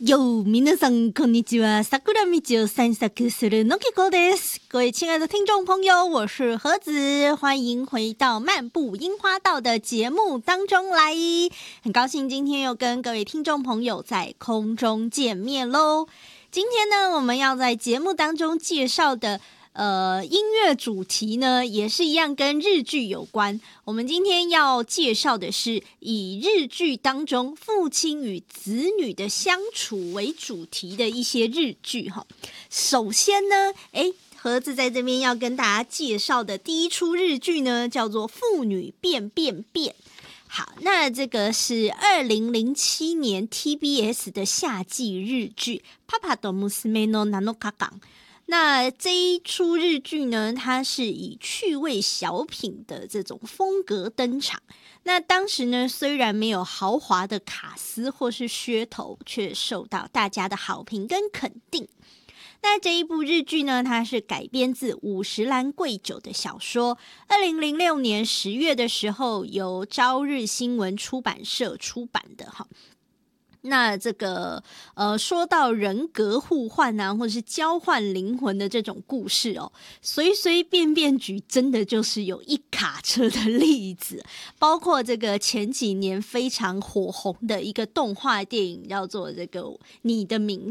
哟，皆さんこんにちは。桜道を散策するのきこです。各位亲爱的听众朋友，我是盒子，欢迎回到漫步樱花道的节目当中来。很高兴今天又跟各位听众朋友在空中见面咯。今天呢，我们要在节目当中介绍的音乐主题呢，也是一样跟日剧有关。我们今天要介绍的是以日剧当中父亲与子女的相处为主题的一些日剧哈。首先呢，盒子在这边要跟大家介绍的第一出日剧呢，叫做《父女变变变》。好，那这个是2007年 TBS 的夏季日剧《パパと娘の7日間》。那这一出日剧呢，它是以趣味小品的这种风格登场。那当时呢，虽然没有豪华的卡司或是噱头，却受到大家的好评跟肯定。那这一部日剧呢，它是改编自五十岚贵久的小说，2006年10月的时候由朝日新闻出版社出版的哈。那这个说到人格互换啊，或是交换灵魂的这种故事哦，随随便便举真的就是有一卡车的例子，包括这个前几年非常火红的一个动画电影，叫做这个《你的名字》。